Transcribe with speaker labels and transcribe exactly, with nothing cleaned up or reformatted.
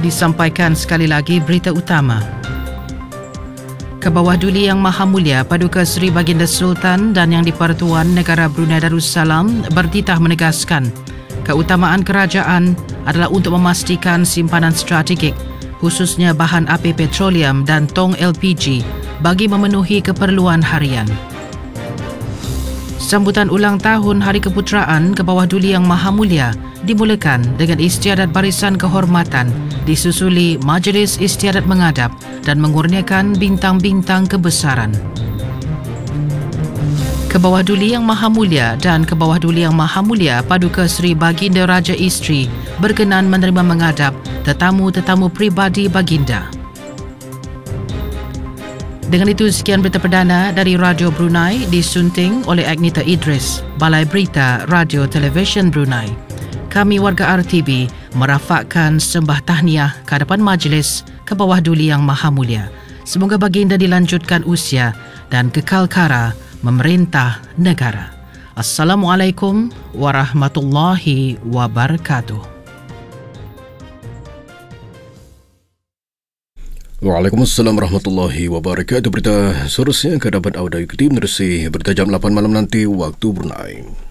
Speaker 1: Disampaikan sekali lagi berita utama. Kebawah Duli Yang Maha Mulia Paduka Seri Baginda Sultan dan Yang di-Pertuan Negara Brunei Darussalam bertitah menegaskan keutamaan kerajaan adalah untuk memastikan simpanan strategik khususnya bahan api petroleum dan tong L P G bagi memenuhi keperluan harian. Sambutan ulang tahun Hari Keputeraan Kebawah Duli Yang Maha Mulia dimulakan dengan istiadat barisan kehormatan disusuli Majlis Istiadat Mengadap dan mengurniakan bintang-bintang kebesaran. Kebawah Duli Yang Maha Mulia dan Kebawah Duli Yang Maha Mulia Paduka Seri Baginda Raja Isteri berkenan menerima mengadap tetamu-tetamu pribadi Baginda. Dengan itu, sekian berita perdana dari Radio Brunei disunting oleh Agnita Idris, Balai Berita Radio Televisyen Brunei. Kami warga R T B merafakkan sembah tahniah ke hadapan Majlis Kebawah Duli Yang Maha Mulia. Semoga Baginda dilanjutkan usia dan kekal kara memerintah negara. Assalamualaikum warahmatullahi wabarakatuh.
Speaker 2: Waalaikumsalam warahmatullahi wabarakatuh. Berita seterusnya akan dapat anda ikuti menerusi berita jam lapan malam nanti waktu Brunei.